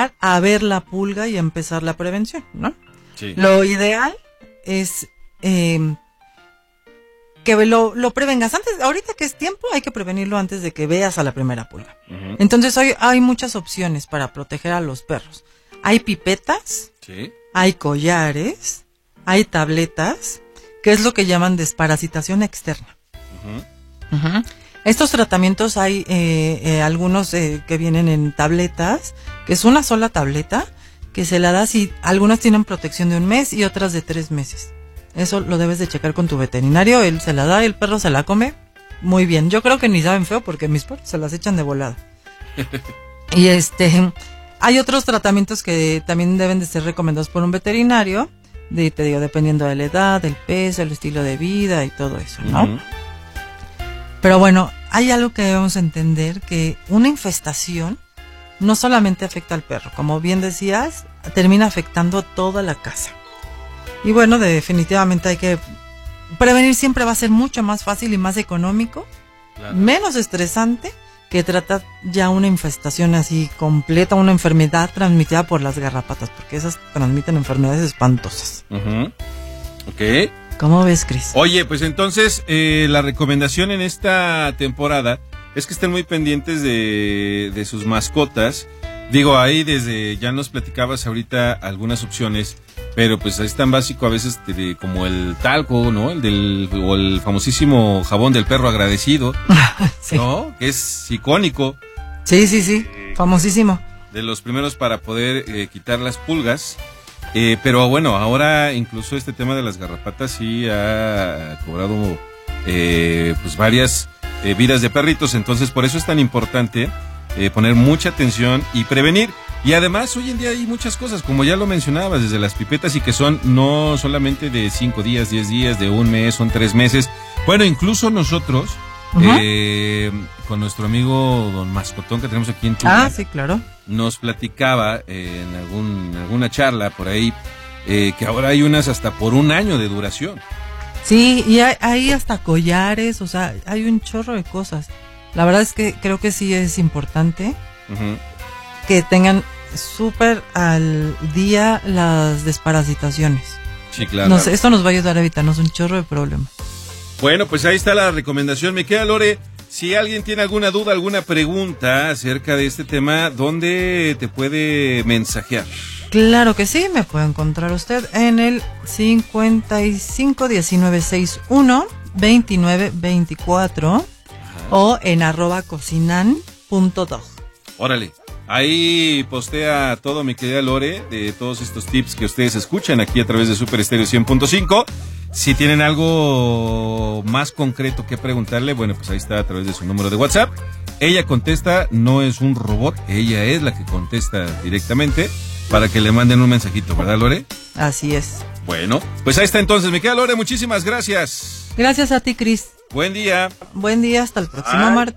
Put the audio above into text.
empezar a ver la pulga y empezar la prevención, ¿no? Sí. Lo ideal es que lo prevengas antes. Ahorita que es tiempo, hay que prevenirlo antes de que veas a la primera pulga. Uh-huh. Entonces hay muchas opciones para proteger a los perros. Hay pipetas, Sí. hay collares, hay tabletas, que es lo que llaman desparasitación externa. Uh-huh. Uh-huh. Estos tratamientos hay algunos que vienen en tabletas, que es una sola tableta, que se la das y algunas tienen protección de 1 mes y otras de 3 meses. Eso lo debes de checar con tu veterinario, él se la da, el perro se la come, muy bien. Yo creo que ni saben feo porque mis perros se las echan de volada. Y hay otros tratamientos que también deben de ser recomendados por un veterinario, te digo, dependiendo de la edad, del peso, el estilo de vida y todo eso, ¿no? Uh-huh. Pero bueno, hay algo que debemos entender, que una infestación no solamente afecta al perro, como bien decías, termina afectando toda la casa. Y bueno, definitivamente hay que prevenir, siempre va a ser mucho más fácil y más económico, Claro. menos estresante que tratar ya una infestación así completa, una enfermedad transmitida por las garrapatas, porque esas transmiten enfermedades espantosas. Uh-huh. Ok. ¿Cómo ves, Cris? Oye, pues entonces la recomendación en esta temporada es que estén muy pendientes de sus mascotas. Digo, ahí desde, ya nos platicabas ahorita algunas opciones, pero pues es tan básico a veces como el talco, ¿no? O el famosísimo jabón del perro agradecido, Sí. ¿no? Que es icónico. Sí, famosísimo. De los primeros para poder quitar las pulgas. Pero bueno, ahora incluso este tema de las garrapatas sí ha cobrado pues varias vidas de perritos. Entonces por eso es tan importante poner mucha atención y prevenir. Y además hoy en día hay muchas cosas, como ya lo mencionabas, desde las pipetas, y que son no solamente de 5 días, 10 días, de 1 mes, son 3 meses. Bueno, incluso nosotros, con nuestro amigo Don Mascotón que tenemos aquí en Tula, Sí, claro. nos platicaba en alguna charla por ahí que ahora hay unas hasta por 1 año de duración. Sí, y hay hasta collares, o sea, hay un chorro de cosas. La verdad es que creo que sí es importante Uh-huh. que tengan súper al día las desparasitaciones. Sí, claro. Esto nos va a ayudar a evitarnos un chorro de problemas. Bueno, pues ahí está la recomendación. Me queda, Lore, si alguien tiene alguna duda, alguna pregunta acerca de este tema, ¿dónde te puede mensajear? Claro que sí, me puede encontrar usted en el 55 19 61 29 24 o en @cocinan.dog. Órale, ahí postea todo, mi querida Lore, de todos estos tips que ustedes escuchan aquí a través de Super Estéreo 100.5. Si tienen algo más concreto que preguntarle, bueno, pues ahí está a través de su número de WhatsApp. Ella contesta, no es un robot, ella es la que contesta directamente para que le manden un mensajito, ¿verdad, Lore? Así es. Bueno, pues ahí está entonces, mi querida Lore, muchísimas gracias. Gracias a ti, Cris. Buen día. Buen día, hasta el próximo martes.